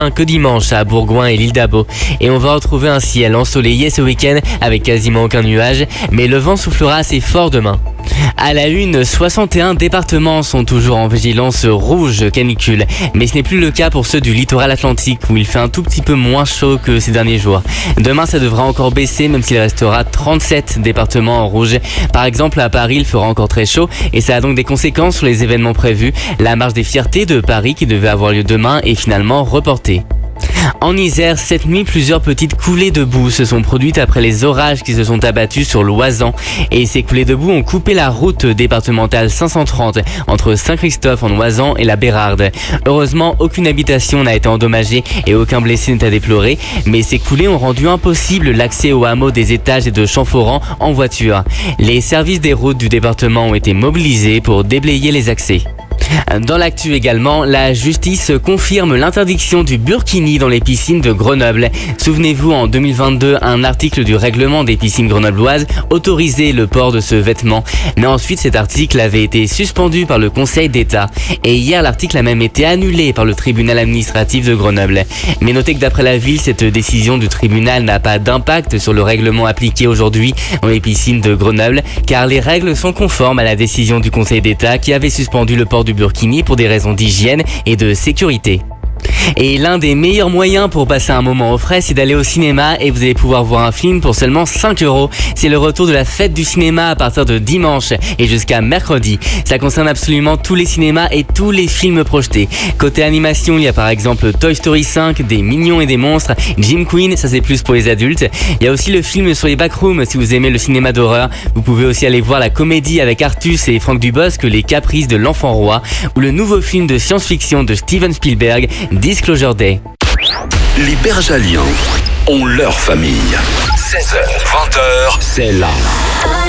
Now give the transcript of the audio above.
que dimanche à Bourgoin et l'île d'Abo. Et on va retrouver un ciel ensoleillé ce week-end avec quasiment aucun nuage, mais le vent soufflera assez fort demain. À la une, 61 départements sont toujours en vigilance rouge canicule, mais ce n'est plus le cas pour ceux du littoral atlantique où il fait un tout petit peu moins chaud que ces derniers jours. Demain, ça devra encore baisser même s'il restera 37 départements en rouge. Par exemple, à Paris, il fera encore très chaud et ça a donc des conséquences sur les événements prévus. La marche des fiertés de Paris qui devait avoir lieu demain est finalement reportée. En Isère, cette nuit, plusieurs petites coulées de boue se sont produites après les orages qui se sont abattus sur l'Oisans. Et ces coulées de boue ont coupé la route départementale 530 entre Saint-Christophe en Oisans et la Bérarde. Heureusement, aucune habitation n'a été endommagée et aucun blessé n'est à déplorer. Mais ces coulées ont rendu impossible l'accès au hameau des Étages et de Champforan en voiture. Les services des routes du département ont été mobilisés pour déblayer les accès. Dans l'actu également, la justice confirme l'interdiction du burkini dans les piscines de Grenoble. Souvenez-vous, en 2022, un article du règlement des piscines grenobloises autorisait le port de ce vêtement. Mais ensuite, cet article avait été suspendu par le Conseil d'État. Et hier, l'article a même été annulé par le tribunal administratif de Grenoble. Mais notez que d'après la ville, cette décision du tribunal n'a pas d'impact sur le règlement appliqué aujourd'hui dans les piscines de Grenoble, car les règles sont conformes à la décision du Conseil d'État qui avait suspendu le port du burkini pour des raisons d'hygiène et de sécurité. Et l'un des meilleurs moyens pour passer un moment au frais, c'est d'aller au cinéma et vous allez pouvoir voir un film pour seulement 5€. C'est le retour de la fête du cinéma à partir de dimanche et jusqu'à mercredi. Ça concerne absolument tous les cinémas et tous les films projetés. Côté animation, il y a par exemple Toy Story 5, des Mignons et des Monstres, Jim Queen, ça c'est plus pour les adultes. Il y a aussi le film sur les backrooms si vous aimez le cinéma d'horreur. Vous pouvez aussi aller voir la comédie avec Artus et Franck Dubosc, Les Caprices de l'Enfant Roi, ou le nouveau film de science-fiction de Steven Spielberg, Disclosure Day. Les Bergaliens ont leur famille. 16h, 20h, c'est là.